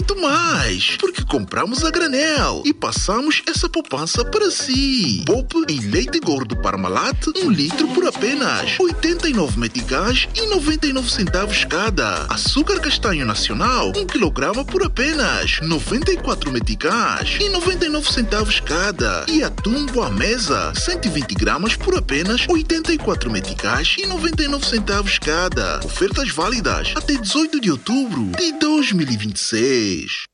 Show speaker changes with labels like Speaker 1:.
Speaker 1: muito mais, porque compramos a granel e passamos essa poupança para si. Poupe em leite gordo Parmalat 1 litro por apenas 89 meticais e 99 centavos cada. Açúcar castanho nacional 1 quilograma por apenas 94 meticais e 99 centavos cada. E atum boa mesa 120 gramas por apenas 84 meticais e 99 centavos cada. Ofertas válidas até 18 de outubro de 2026.